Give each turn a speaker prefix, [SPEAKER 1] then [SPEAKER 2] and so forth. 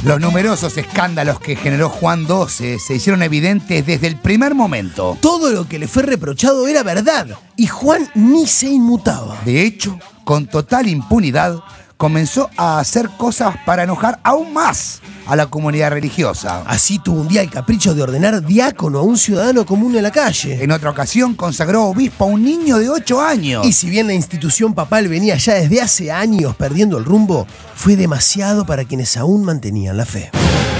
[SPEAKER 1] Los numerosos escándalos que generó Juan XII se hicieron evidentes desde el primer momento.
[SPEAKER 2] Todo lo que le fue reprochado era verdad y Juan ni se inmutaba.
[SPEAKER 1] De hecho, con total impunidad, comenzó a hacer cosas para enojar aún más a la comunidad religiosa.
[SPEAKER 2] Así tuvo un día el capricho de ordenar diácono a un ciudadano común en la calle.
[SPEAKER 1] En otra ocasión consagró obispo a un niño de 8 años.
[SPEAKER 2] Y si bien la institución papal venía ya desde hace años perdiendo el rumbo, fue demasiado para quienes aún mantenían la fe.